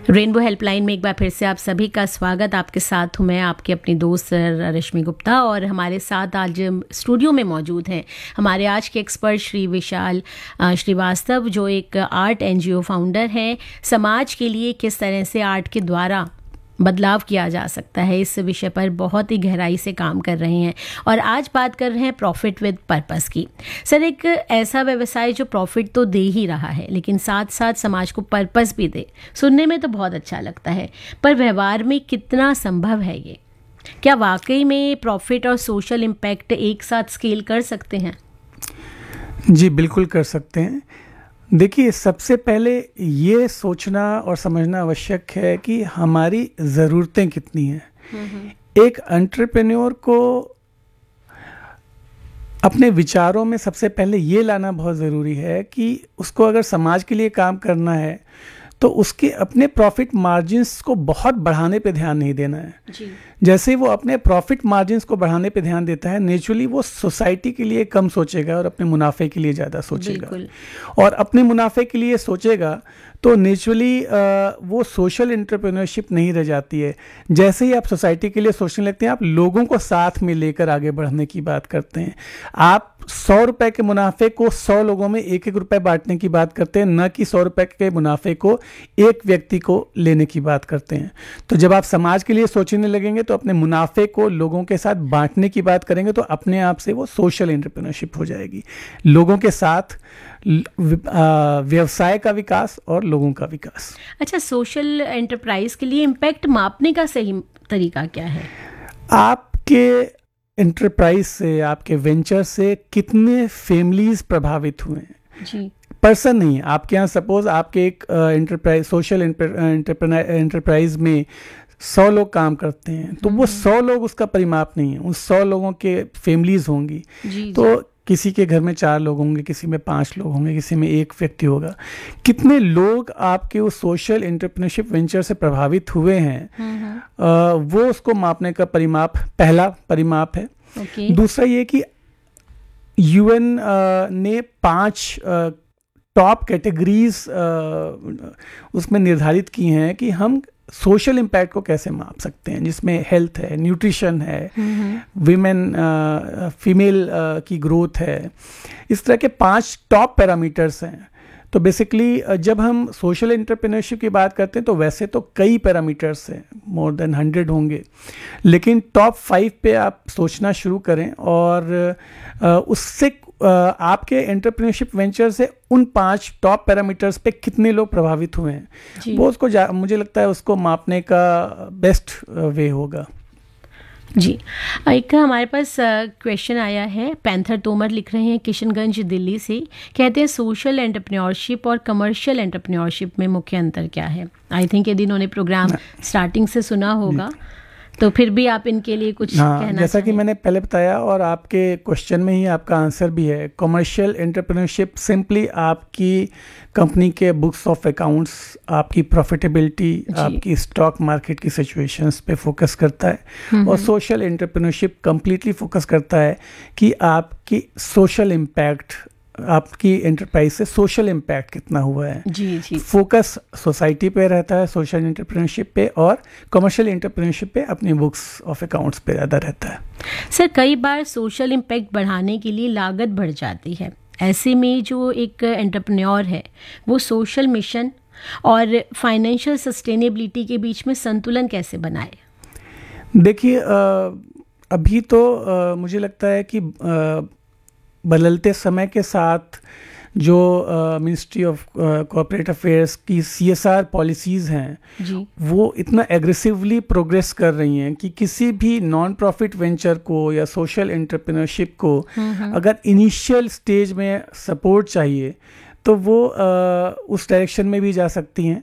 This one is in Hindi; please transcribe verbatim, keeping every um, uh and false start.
रेनबो हेल्पलाइन में एक बार फिर से आप सभी का स्वागत। आपके साथ हूँ मैं, आपकी अपनी दोस्त रश्मि गुप्ता, और हमारे साथ आज स्टूडियो में मौजूद हैं हमारे आज के एक्सपर्ट श्री विशाल श्रीवास्तव, जो एक आर्ट एनजीओ फाउंडर हैं। समाज के लिए किस तरह से आर्ट के द्वारा बदलाव किया जा सकता है, इस विषय पर बहुत ही गहराई से काम कर रहे हैं। और आज बात कर रहे हैं प्रॉफिट विद पर्पस की। सर, एक ऐसा व्यवसाय जो प्रॉफिट तो दे ही रहा है लेकिन साथ साथ समाज को पर्पस भी दे, सुनने में तो बहुत अच्छा लगता है, पर व्यवहार में कितना संभव है ये? क्या वाकई में प्रॉफिट और सोशल इम्पैक्ट एक साथ स्केल कर सकते हैं? जी बिल्कुल कर सकते हैं। देखिए, सबसे पहले ये सोचना और समझना आवश्यक है कि हमारी ज़रूरतें कितनी हैं। एक एंटरप्रेन्योर को अपने विचारों में सबसे पहले ये लाना बहुत ज़रूरी है कि उसको अगर समाज के लिए काम करना है तो उसके अपने प्रॉफिट मार्जिन्स को बहुत बढ़ाने पे ध्यान नहीं देना है जी। जैसे वो अपने प्रॉफिट मार्जिन्स को बढ़ाने पे ध्यान देता है, नेचुरली वो सोसाइटी के लिए कम सोचेगा और अपने मुनाफे के लिए ज़्यादा सोचेगा। और अपने मुनाफे के लिए सोचेगा तो नेचुरली वो सोशल एंटरप्रेन्योरशिप नहीं रह जाती है। जैसे ही आप सोसाइटी के लिए सोचने लगते हैं, आप लोगों को साथ में लेकर आगे बढ़ने की बात करते हैं। आप सौ रुपए के मुनाफे को सौ लोगों में एक एक रुपए बांटने की बात करते हैं, न कि सौ रुपए के मुनाफे को एक व्यक्ति को लेने की बात करते हैं। तो जब आप समाज के लिए सोचने लगेंगे तो अपने मुनाफे को लोगों के साथ बांटने की बात करेंगे, तो अपने आप से वो सोशल एंटरप्रेन्योरशिप हो जाएगी। लोगों के साथ व्यवसाय का विकास और लोगों का विकास। अच्छा, सोशल एंटरप्राइज के लिए इम्पैक्ट मापने का सही तरीका क्या है? आपके एंटरप्राइज से, आपके वेंचर से कितने फैमिलीज प्रभावित हुए हैं जी। पर्सन नहीं, आपके यहाँ सपोज आपके एक एंटरप्राइज सोशल एंटरप्राइज में सौ लोग काम करते हैं, तो वो सौ लोग उसका परिमाप नहीं है, उन सौ लोगों के फैमिलीज होंगी जी, तो जी। किसी के घर में चार लोग होंगे, किसी में पांच लोग होंगे, किसी में एक व्यक्ति होगा। कितने लोग आपके उस सोशल एंटरप्रेन्योरशिप वेंचर से प्रभावित हुए हैं, आ, वो उसको मापने का परिमाप, पहला परिमाप है। okay. दूसरा ये कि यूएन ने पांच टॉप कैटेगरीज उसमें निर्धारित की हैं कि हम सोशल इम्पैक्ट को कैसे माप सकते हैं, जिसमें हेल्थ है, न्यूट्रिशन है, विमेन फीमेल की ग्रोथ है। इस तरह के पांच टॉप पैरामीटर्स हैं। तो बेसिकली जब हम सोशल एंटरप्रेन्योरशिप की बात करते हैं तो वैसे तो कई पैरामीटर्स हैं, मोर देन हंड्रेड होंगे, लेकिन टॉप फाइव पे आप सोचना शुरू करें और उससे आपके एंटरप्रेन्योरशिप वेंचर से उन पांच टॉप पैरामीटर्स पे कितने लोग प्रभावित हुए हैं, वो उसको मुझे लगता है उसको मापने का बेस्ट वे होगा जी। एक हमारे पास क्वेश्चन आया है, पैंथर तोमर लिख रहे हैं किशनगंज दिल्ली से। कहते हैं सोशल एंटरप्रेन्योरशिप और कमर्शियल एंटरप्रेन्योरशिप में मुख्य अंतर क्या है? आई थिंक यदि इन्होंने प्रोग्राम स्टार्टिंग से सुना होगा तो फिर भी आप इनके लिए कुछ हाँ, कहना जैसा कि मैंने पहले बताया और आपके क्वेश्चन में ही आपका आंसर भी है। कमर्शियल एंटरप्रेन्योरशिप सिंपली आपकी कंपनी के बुक्स ऑफ अकाउंट्स, आपकी प्रॉफिटेबिलिटी, आपकी स्टॉक मार्केट की सिचुएशंस पे फोकस करता है। और सोशल एंटरप्रेन्योरशिप कंप्लीटली फोकस करता है कि आपकी सोशल इम्पैक्ट, आपकी एंटरप्राइज से सोशल इम्पैक्ट कितना हुआ है जी जी। फोकस सोसाइटी पे रहता है, सोशल एंटरप्रेन्योरशिप पे, और कमर्शियल एंटरप्रेन्योरशिप पे अपने बुक्स ऑफ अकाउंट्स पे ज़्यादा रहता है। सर, कई बार सोशल इम्पैक्ट बढ़ाने के लिए लागत बढ़ जाती है। ऐसे में जो एक एंटरप्रेन्योर है वो सोशल मिशन और फाइनेंशियल सस्टेनेबिलिटी के बीच में संतुलन कैसे बनाए? देखिए, अभी तो आ, मुझे लगता है कि आ, बदलते समय के साथ जो मिनिस्ट्री ऑफ कॉर्पोरेट अफेयर्स की सीएसआर पॉलिसीज़ हैं जी। वो इतना एग्रेसिवली प्रोग्रेस कर रही हैं कि किसी भी नॉन प्रॉफिट वेंचर को या सोशल एंटरप्रेन्योरशिप को अगर इनिशियल स्टेज में सपोर्ट चाहिए तो वो आ, उस डायरेक्शन में भी जा सकती हैं।